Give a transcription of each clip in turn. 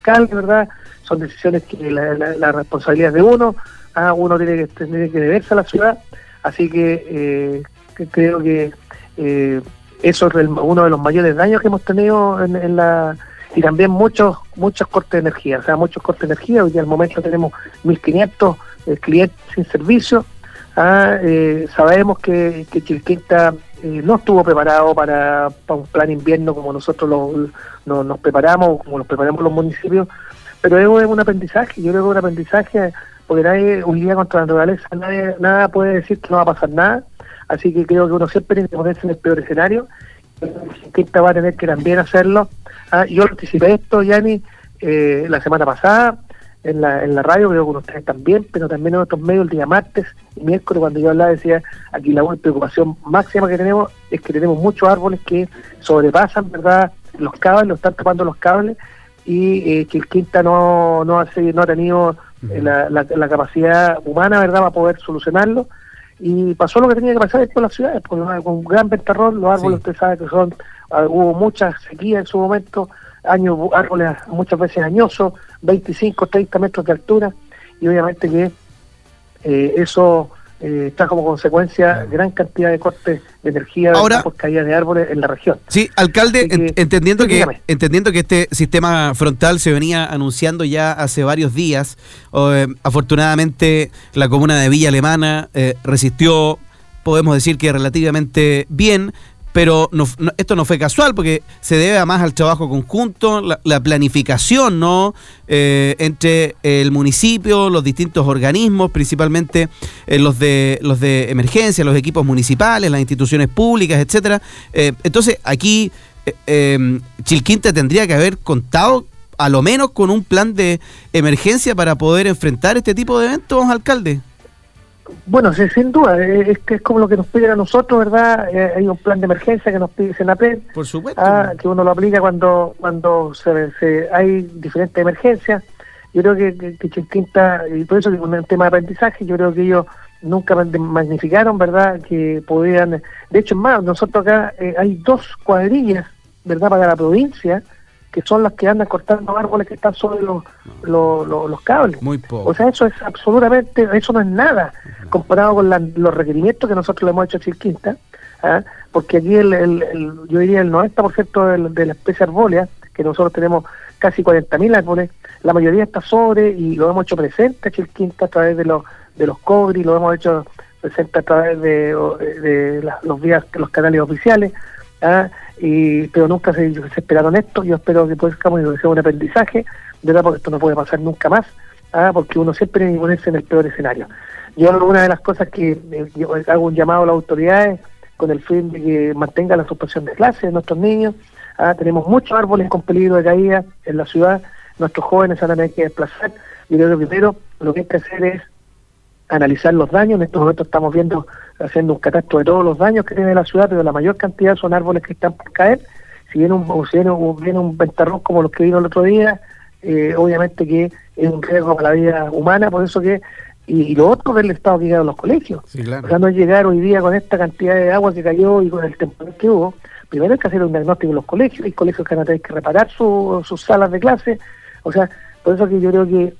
alcalde, ¿verdad? Son decisiones que la responsabilidad es de uno, uno tiene que deberse a la ciudad, así que creo que eso es uno de los mayores daños que hemos tenido y también muchos cortes de energía, o sea, muchos cortes de energía. Hoy día al momento tenemos 1.500 clientes sin servicio. Sabemos que Chilquinta no estuvo preparado para un plan invierno como nosotros nos preparamos, como nos preparamos los municipios, pero es un aprendizaje. Yo creo que es un aprendizaje, porque nadie, un día contra la naturaleza, nada puede decir que no va a pasar nada, así que creo que uno siempre tiene que ponerse en el peor escenario. Chilquinta va a tener que también hacerlo. Yo anticipé esto, Yanni, la semana pasada en la radio, creo que con ustedes también, pero también en otros medios el día martes y miércoles, cuando yo hablaba, decía, aquí la preocupación máxima que tenemos es que tenemos muchos árboles que sobrepasan, ¿verdad?, los cables, lo están tapando los cables, y Chilquinta no ha tenido la capacidad humana, ¿verdad?, para poder solucionarlo. Y pasó lo que tenía que pasar después en las ciudades, porque con un gran ventarrón, los árboles, usted sabe que hubo mucha sequía en su momento, árboles muchas veces añosos, 25, 30 metros de altura, y obviamente que eso está como consecuencia gran cantidad de cortes de energía por caída de árboles en la región. Sí, alcalde, entendiendo que este sistema frontal se venía anunciando ya hace varios días, afortunadamente la comuna de Villa Alemana resistió, podemos decir que relativamente bien, pero esto no fue casual, porque se debe además al trabajo conjunto, la planificación, ¿no?, entre el municipio, los distintos organismos, principalmente los de emergencia, los equipos municipales, las instituciones públicas, etcétera. Entonces, aquí Chilquinta tendría que haber contado a lo menos con un plan de emergencia para poder enfrentar este tipo de eventos, alcalde. Bueno, sin duda, es que es como lo que nos piden a nosotros, ¿verdad? Hay un plan de emergencia que nos pide Senapred, por supuesto, que uno lo aplica cuando hay diferentes emergencias. Yo creo que Chilquinta, y por eso que es un tema de aprendizaje, yo creo que ellos nunca magnificaron, ¿verdad?, que podían. De hecho, es más, nosotros acá hay 2 cuadrillas, ¿verdad?, para la provincia, que son las que andan cortando árboles que están sobre los cables. Muy poco. O sea, eso es absolutamente, eso no es nada comparado con los requerimientos que nosotros le hemos hecho a Chilquinta, porque aquí yo diría el 90% de la especie arbólea, que nosotros tenemos casi 40.000 árboles, la mayoría está sobre, y lo hemos hecho presente a Chilquinta a través de los COGRI, lo hemos hecho presente a través de los canales oficiales, pero nunca se esperaron esto. Yo espero que sea un aprendizaje, ¿verdad?, porque esto no puede pasar nunca más, porque uno siempre tiene que ponerse en el peor escenario. Yo, una de las cosas que yo hago un llamado a las autoridades con el fin de que mantenga la suspensión de clases de nuestros niños. Tenemos muchos árboles con peligro de caída en la ciudad, nuestros jóvenes van a tener que desplazar, y creo que primero lo que hay que hacer es analizar los daños. En estos momentos estamos haciendo un catastro de todos los daños que tiene la ciudad, pero la mayor cantidad son árboles que están por caer. Si viene un ventarrón como los que vino el otro día, obviamente que es un riesgo para la vida humana, por eso que, y lo otro es el estado que quedaron los colegios. Sí, claro. O sea, no llegar hoy día con esta cantidad de agua que cayó y con el temporal que hubo, primero hay que hacer un diagnóstico en los colegios, hay colegios que van a tener que reparar sus salas de clase. O sea, por eso que yo creo que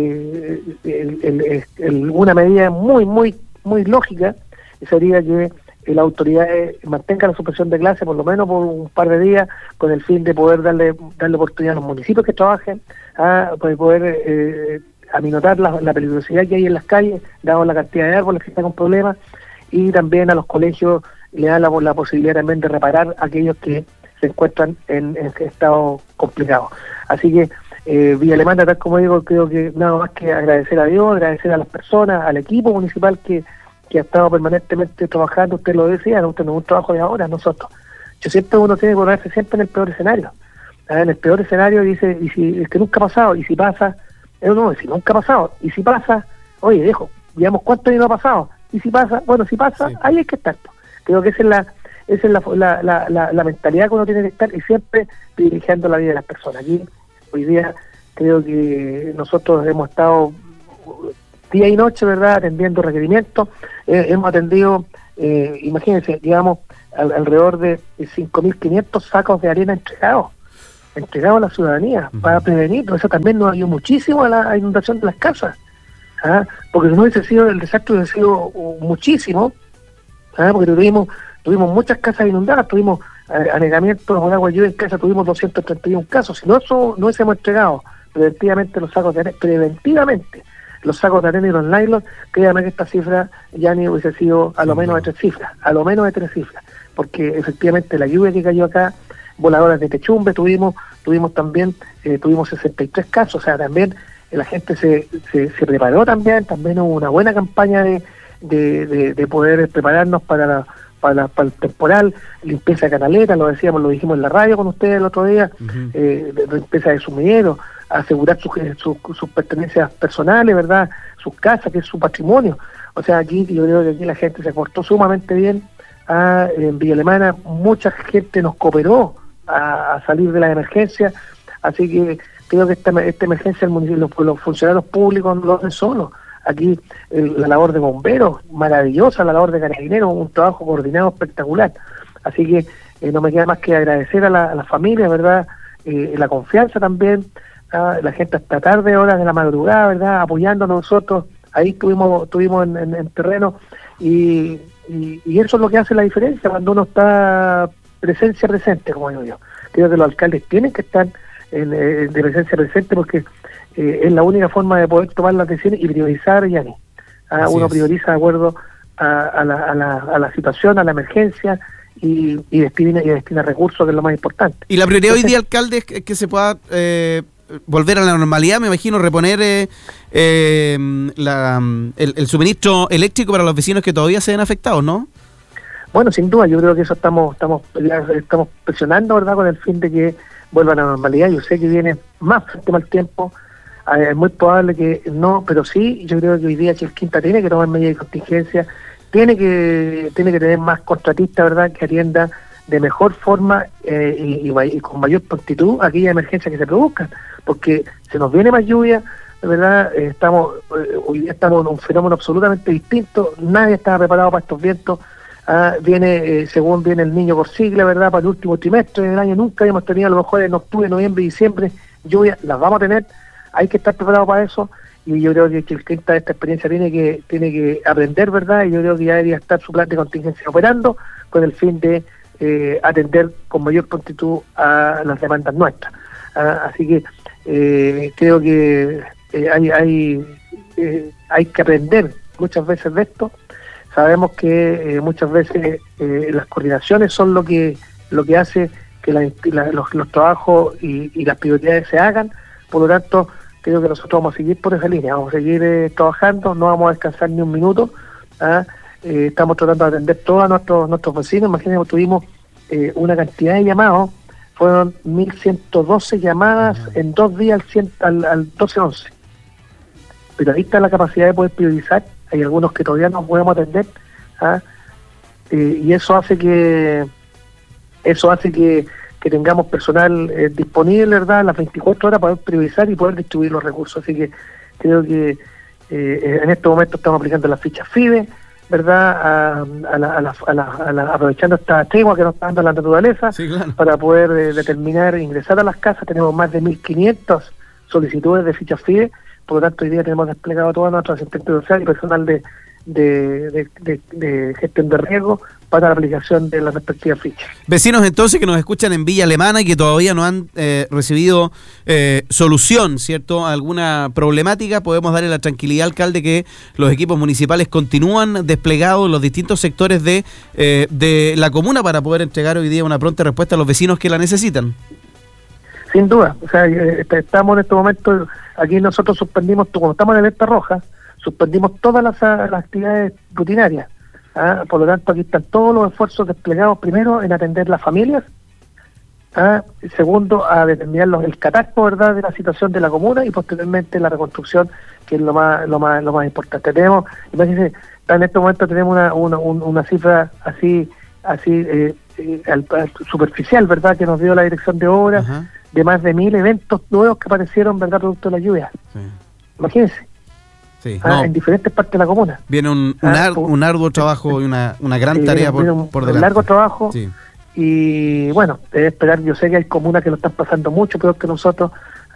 una medida muy, muy, muy lógica sería que las autoridades mantengan la suspensión de clase por lo menos por un par de días, con el fin de poder darle oportunidad a los municipios que trabajen, para poder aminorar la peligrosidad que hay en las calles, dado la cantidad de árboles que están con problemas, y también a los colegios le dan la posibilidad también de reparar a aquellos que se encuentran en estado complicado. Así que Villa Alemana, tal como digo, creo que nada más que agradecer a Dios, agradecer a las personas, al equipo municipal que ha estado permanentemente trabajando. Usted lo decía, usted no es un trabajo de ahora, nosotros. Uno tiene que ponerse siempre en el peor escenario. En el peor escenario dice, y si es que nunca ha pasado, y si pasa, si nunca ha pasado, y si pasa, oye, digamos, ¿cuántos años no ha pasado? Y si pasa, si pasa, sí, ahí hay que estar. Creo que esa es la mentalidad que uno tiene que estar, y siempre privilegiando la vida de las personas. Aquí, hoy día, creo que nosotros hemos estado día y noche, ¿verdad?, atendiendo requerimientos. Hemos atendido, imagínense, digamos, alrededor de 5.500 sacos de arena entregados. entregado a la ciudadanía para prevenir. Eso también nos ayudó muchísimo a la inundación de las casas, porque si no hubiese sido, el desastre hubiese sido muchísimo, porque tuvimos muchas casas inundadas, tuvimos anegamientos con agua lluvia en casa, tuvimos 231 casos. Si no, eso no hubiésemos entregado preventivamente los sacos de arena y los nylon, créame que esta cifra ya ni hubiese sido a lo menos de 3 cifras, porque efectivamente la lluvia que cayó acá, voladoras de techumbre tuvimos también, tuvimos 63 casos, o sea, también la gente se preparó también hubo una buena campaña de poder prepararnos para el temporal, limpieza de canaletas, lo dijimos en la radio con ustedes el otro día, limpieza de sumideros, asegurar sus pertenencias personales, ¿verdad? Sus casas, que es su patrimonio. O sea, aquí yo creo que aquí la gente se portó sumamente bien. En Villa Alemana mucha gente nos cooperó a salir de la emergencia, así que creo que esta emergencia los funcionarios públicos no lo hacen solos. Aquí la labor de bomberos, maravillosa, la labor de carabineros, un trabajo coordinado espectacular. Así que no me queda más que agradecer a la familia, ¿verdad? La confianza también, la gente hasta tarde, horas de la madrugada, ¿verdad? Apoyándonos nosotros. Ahí estuvimos en terreno y eso es lo que hace la diferencia cuando uno está presente, como digo yo. Creo que los alcaldes tienen que estar de presencia presente porque es la única forma de poder tomar las decisiones y priorizar, Yanni. Uno prioriza de acuerdo a la situación, a la emergencia y destina recursos, que es lo más importante. Y la prioridad hoy día, alcalde, es que se pueda volver a la normalidad, me imagino, reponer el suministro eléctrico para los vecinos que todavía se ven afectados, ¿no? Bueno, sin duda, yo creo que eso estamos presionando, ¿verdad?, con el fin de que vuelva a la normalidad. Yo sé que viene más fuerte mal tiempo, es muy probable que no, pero sí, yo creo que hoy día Chilquinta tiene que tomar medidas de contingencia, tiene que tener más contratistas, ¿verdad?, que atienda de mejor forma y con mayor prontitud aquellas emergencias que se produzcan, porque se nos viene más lluvia, ¿verdad? Hoy día estamos en un fenómeno absolutamente distinto, nadie estaba preparado para estos vientos. Según viene el Niño por sigla, ¿verdad?, para el último trimestre del año, nunca habíamos tenido, a lo mejor en octubre, noviembre y diciembre, lluvia, las vamos a tener, hay que estar preparados para eso, y yo creo que Chilquinta de esta experiencia tiene que aprender, ¿verdad?, y yo creo que ya debería estar su plan de contingencia operando con el fin de atender con mayor prontitud a las demandas nuestras. Así que creo que hay que aprender muchas veces de esto. Sabemos que muchas veces las coordinaciones son lo que hace que los trabajos y las prioridades se hagan. Por lo tanto, creo que nosotros vamos a seguir por esa línea, vamos a seguir trabajando, no vamos a descansar ni un minuto. Estamos tratando de atender todos nuestros vecinos. Imagínense, tuvimos una cantidad de llamados, fueron 1.112 llamadas en 2 días al 1211. Pero ahí está la capacidad de poder priorizar. Hay algunos que todavía no podemos atender, y eso hace que tengamos personal disponible, ¿verdad?, las 24 horas para poder priorizar y poder distribuir los recursos. Así que creo que en este momento estamos aplicando las fichas FIDE, ¿verdad?, aprovechando esta tregua que nos está dando la naturaleza, sí, claro, para poder determinar, ingresar a las casas. Tenemos más de 1.500 solicitudes de fichas FIDE. Por lo tanto, hoy día tenemos desplegado toda nuestra asistente social y personal de gestión de riesgo para la aplicación de las respectivas fichas. Vecinos entonces que nos escuchan en Villa Alemana y que todavía no han recibido solución, ¿cierto?, a alguna problemática, podemos darle la tranquilidad, alcalde, que los equipos municipales continúan desplegados en los distintos sectores de la comuna para poder entregar hoy día una pronta respuesta a los vecinos que la necesitan. Sin duda, o sea, estamos en este momento, aquí nosotros suspendimos, como estamos en alerta roja, suspendimos todas las actividades rutinarias. Por lo tanto, aquí están todos los esfuerzos desplegados, primero en atender las familias, segundo a determinar el catastro, ¿verdad?, de la situación de la comuna, y posteriormente la reconstrucción, que es lo más importante. Imagínense, en este momento tenemos una cifra así superficial, ¿verdad?, que nos dio la dirección de obras. Ajá. De más de 1.000 eventos nuevos que aparecieron, ¿verdad?, producto de la lluvia. Sí. Imagínense. Sí, en diferentes partes de la comuna. Viene un arduo trabajo y una gran tarea por delante. Un largo trabajo, sí. y bueno, esperar. Yo sé que hay comunas que lo están pasando mucho peor que nosotros,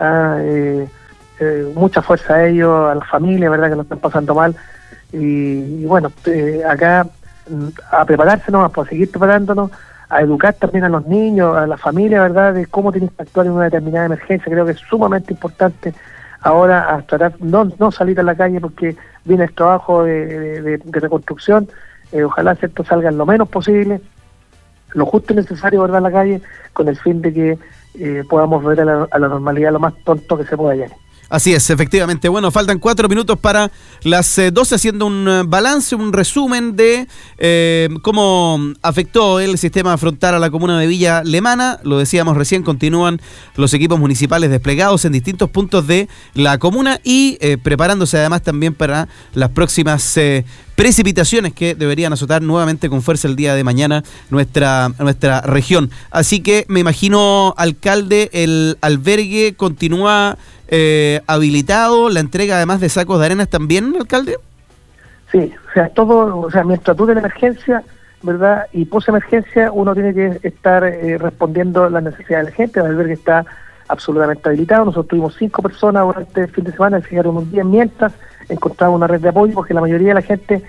mucha fuerza a ellos, a la familia, verdad, que lo están pasando mal, y bueno, acá a prepararse nomás, pues, a seguir preparándonos, a educar también a los niños, a la familia, verdad, de cómo tienen que actuar en una determinada emergencia. Creo que es sumamente importante ahora a tratar no salir a la calle, porque viene el trabajo de reconstrucción. Ojalá, ¿cierto?, salgan lo menos posible, lo justo y necesario, verdad, a la calle, con el fin de que podamos volver a la normalidad lo más pronto que se pueda llegar. Así es, efectivamente. Bueno, faltan 4 minutos para las 12, haciendo un balance, un resumen de cómo afectó el sistema frontal a la comuna de Villa Alemana. Lo decíamos recién, continúan los equipos municipales desplegados en distintos puntos de la comuna y preparándose además también para las próximas precipitaciones que deberían azotar nuevamente con fuerza el día de mañana nuestra región. Así que me imagino, alcalde, el albergue continúa habilitado, la entrega además de sacos de arenas también, alcalde. Sí, mientras dure la emergencia, ¿verdad?, y post-emergencia, uno tiene que estar respondiendo las necesidades de la gente. El albergue está absolutamente habilitado. Nosotros tuvimos 5 personas durante el fin de semana, fijaron unos días mientras encontraba una red de apoyo, porque la mayoría de la gente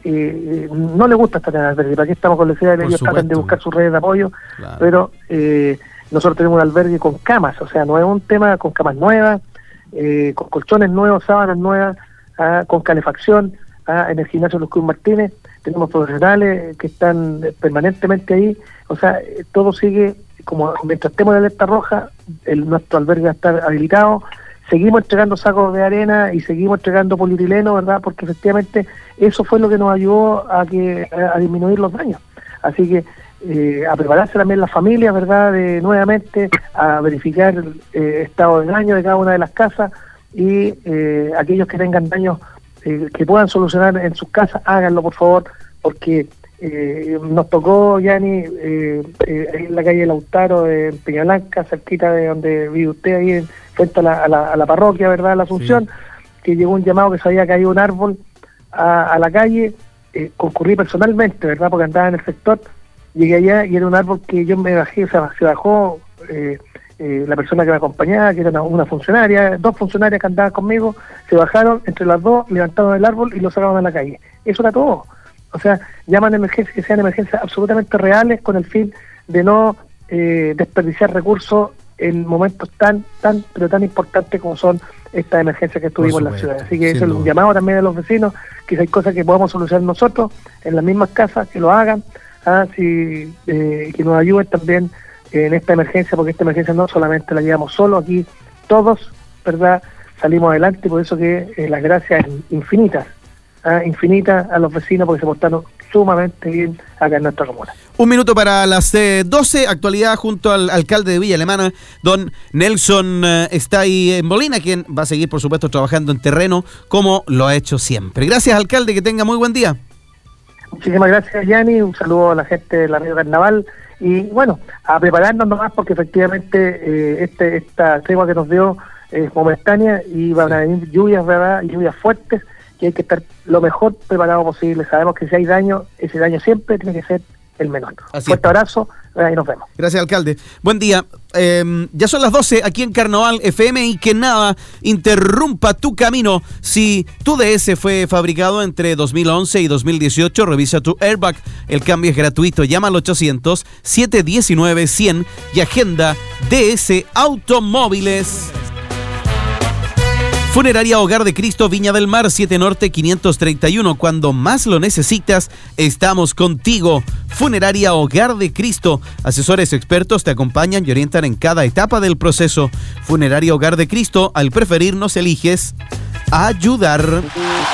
no le gusta estar en el albergue. ¿Para qué estamos con la ciudad? Ellos tratan de buscar sus redes de apoyo, claro. Pero nosotros tenemos un albergue con camas, o sea, no es un tema con camas nuevas, con colchones nuevos, sábanas nuevas, con calefacción. En el gimnasio Los Cruz Martínez tenemos profesionales que están permanentemente ahí. O sea, todo sigue como mientras estemos en alerta roja. Nuestro albergue va a estar habilitado. Seguimos entregando sacos de arena y seguimos entregando polietileno, ¿verdad?, porque efectivamente eso fue lo que nos ayudó a disminuir los daños. Así que a prepararse también las familias, ¿verdad?, nuevamente a verificar el estado de daño de cada una de las casas, y aquellos que tengan daños que puedan solucionar en sus casas, háganlo por favor, porque nos tocó, Yanni, en la calle Lautaro, en Peña Blanca, cerquita de donde vive usted, ahí frente a la parroquia, ¿verdad?, la Asunción, sí, que llegó un llamado que se había caído un árbol a la calle. Concurrí personalmente, ¿verdad?, porque andaba en el sector. Llegué allá y era un árbol que yo me bajé, o sea, se bajó la persona que me acompañaba, que era una funcionaria, 2 funcionarias que andaban conmigo, se bajaron, entre las 2 levantaron el árbol y lo sacaron a la calle. Eso era todo. O sea, llaman emergencias que sean emergencias absolutamente reales, con el fin de no desperdiciar recursos en momentos tan importantes como son estas emergencias que tuvimos en la ciudad. Así que eso es un llamado también a los vecinos, que si hay cosas que podamos solucionar nosotros en las mismas casas, que lo hagan. Que nos ayuden también en esta emergencia, porque esta emergencia no solamente la llevamos solo, aquí todos, ¿verdad?, salimos adelante, por eso que las gracias infinitas a los vecinos, porque se portaron sumamente bien acá en nuestra comuna. 1 minuto para las 12, actualidad junto al alcalde de Villa Alemana, don Nelson está ahí en Molina, quien va a seguir, por supuesto, trabajando en terreno, como lo ha hecho siempre. Gracias, alcalde, que tenga muy buen día. Muchísimas gracias, Yanni, un saludo a la gente de la Radio Carnaval, y bueno, a prepararnos nomás, porque efectivamente esta tregua que nos dio es momentánea y van a venir lluvias, ¿verdad?, y lluvias fuertes, que hay que estar lo mejor preparado posible. Sabemos que si hay daño, ese daño siempre tiene que ser el menor. Fuerte abrazo y nos vemos. Gracias, alcalde. Buen día. Ya son las 12 aquí en Carnaval FM, y que nada interrumpa tu camino. Si tu DS fue fabricado entre 2011 y 2018, revisa tu airbag. El cambio es gratuito. Llama al 800-719-100 y agenda DS Automóviles. Funeraria Hogar de Cristo, Viña del Mar, 7 Norte 531. Cuando más lo necesitas, estamos contigo. Funeraria Hogar de Cristo. Asesores expertos te acompañan y orientan en cada etapa del proceso. Funeraria Hogar de Cristo, al preferir nos eliges ayudar.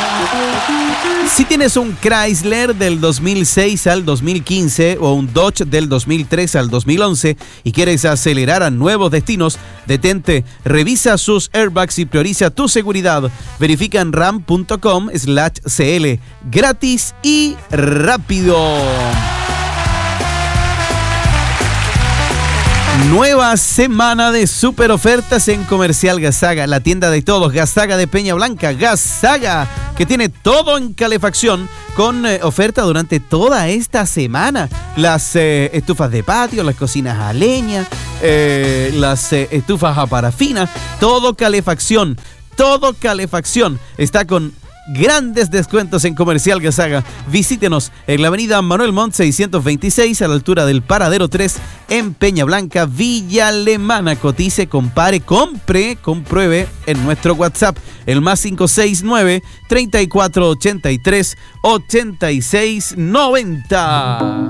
Si tienes un Chrysler del 2006 al 2015 o un Dodge del 2003 al 2011 y quieres acelerar a nuevos destinos, detente, revisa sus airbags y prioriza tu seguridad. Verifica en ram.com/cl. Gratis y rápido. Nueva semana de super ofertas en Comercial Gasaga, la tienda de todos, Gasaga de Peña Blanca, Gasaga, que tiene todo en calefacción con oferta durante toda esta semana. Las estufas de patio, las cocinas a leña, las estufas a parafina, todo calefacción, está con grandes descuentos en Comercial Gasaga. Visítenos en la avenida Manuel Montt 626 a la altura del Paradero 3 en Peña Blanca, Villa Alemana. Cotice, compare, compruebe en nuestro WhatsApp, el más 569-3483-8690.